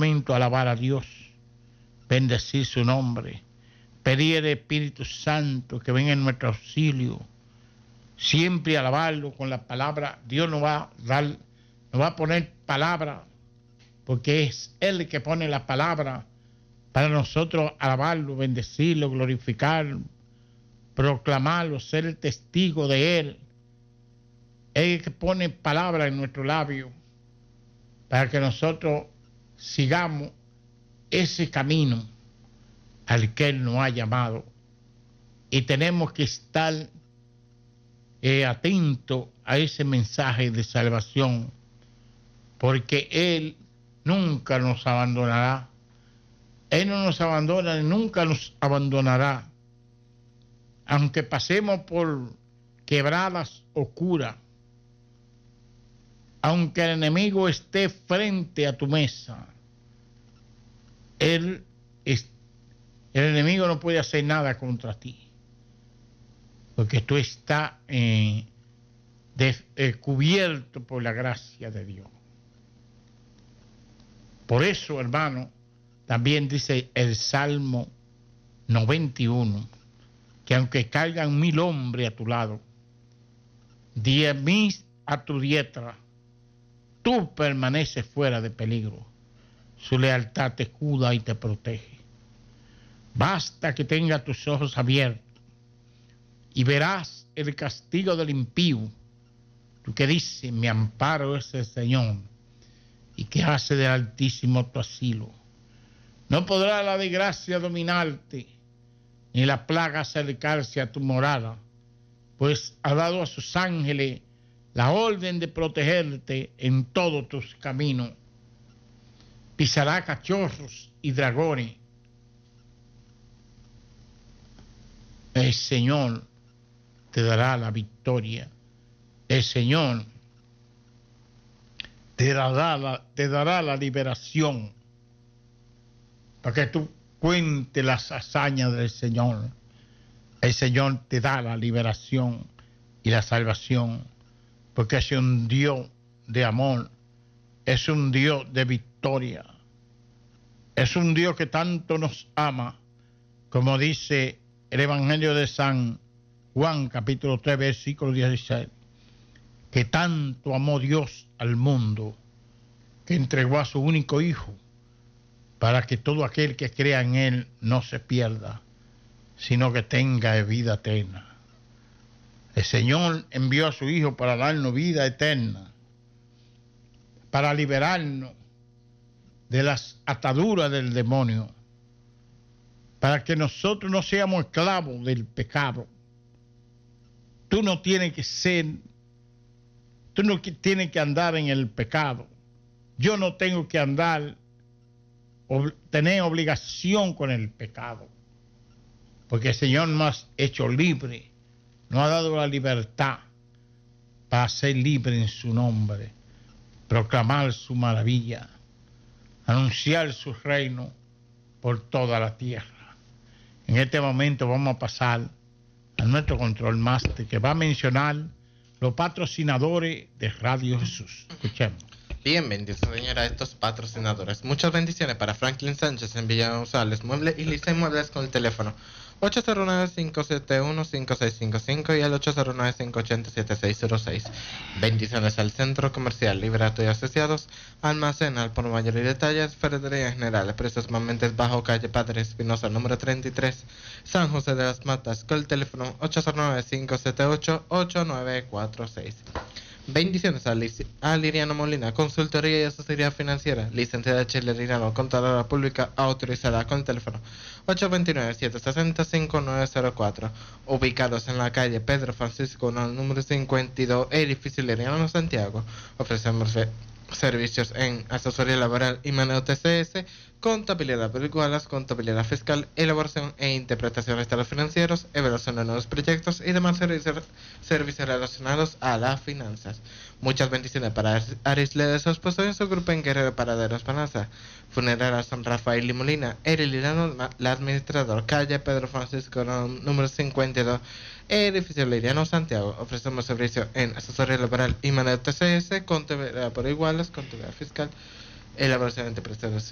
momento alabar a Dios, bendecir su nombre, pedir al Espíritu Santo que venga en nuestro auxilio, siempre alabarlo con la palabra. Dios nos va a poner palabra, porque es Él el que pone la palabra para nosotros alabarlo, bendecirlo, glorificarlo, proclamarlo, ser el testigo de Él. Él es el que pone palabra en nuestro labio para que nosotros sigamos ese camino al que Él nos ha llamado. Y tenemos que estar atentos a ese mensaje de salvación, porque Él nunca nos abandonará. Él no nos abandona y nunca nos abandonará. Aunque pasemos por quebradas oscuras, aunque el enemigo esté frente a tu mesa, el enemigo no puede hacer nada contra ti, porque tú estás cubierto por la gracia de Dios. Por eso, hermano, también dice el Salmo 91, que aunque caigan 1000 hombres a tu lado, 10,000 a tu diestra, tú permaneces fuera de peligro. Su lealtad te cuida y te protege. Basta que tengas tus ojos abiertos y verás el castigo del impío. Tú que dices, mi amparo es el Señor, y que hace del Altísimo tu asilo. No podrá la desgracia dominarte, ni la plaga acercarse a tu morada, pues ha dado a sus ángeles la orden de protegerte en todos tus caminos. Pisará cachorros y dragones. El Señor te dará la victoria. El Señor te dará la liberación, para que tú cuentes las hazañas del Señor. El Señor te da la liberación y la salvación, porque es un Dios de amor, es un Dios de victoria, es un Dios que tanto nos ama, como dice el Evangelio de San Juan, capítulo 3, versículo 16, que tanto amó Dios al mundo, que entregó a su único Hijo, para que todo aquel que crea en Él no se pierda, sino que tenga vida eterna. El Señor envió a su Hijo para darnos vida eterna, para liberarnos de las ataduras del demonio, para que nosotros no seamos esclavos del pecado. Tú no tienes que andar en el pecado. Yo no tengo que tener obligación con el pecado, porque el Señor nos ha hecho libre, nos ha dado la libertad para ser libre en su nombre, proclamar su maravilla, anunciar su reino por toda la tierra. En este momento vamos a pasar a nuestro control máster, que va a mencionar los patrocinadores de Radio Jesús. Escuchemos. Bien, bendiciones, señora, a estos patrocinadores. Muchas bendiciones para Franklin Sánchez en Villa González Muebles y Lisa Muebles con el teléfono 809-571-5655 y el 809-580-7606. Bendiciones al Centro Comercial Liberato y Asociados, almacén al por mayor y detalles, ferretería general, precios más bajo, calle Padre Espinosa, número 33, San José de las Matas, con el teléfono 809-578-8946. Bendiciones a Liriano Molina, consultoría y asesoría financiera, licenciada Chile Liriano, contadora pública autorizada, con el teléfono 829-760-5904, ubicados en la calle Pedro Francisco, número 52, edificio Liriano, Santiago. Ofrecemos servicios en asesoría laboral y manejo TCS, contabilidad por igualas, contabilidad fiscal, elaboración e interpretación de estados financieros, evaluación de nuevos proyectos y demás servicios relacionados a las finanzas. Muchas bendiciones para Arisle de su esposo y su grupo en Guerrero Paradero Esperanza. Funeraria San Rafael y Molina, Erilano, la administrador, calle Pedro Francisco, número 52, edificio Liriano, Santiago. Ofrecemos servicio en asesoría laboral y manejo TCS, contabilidad por iguales, contabilidad fiscal, elaboración de interpretación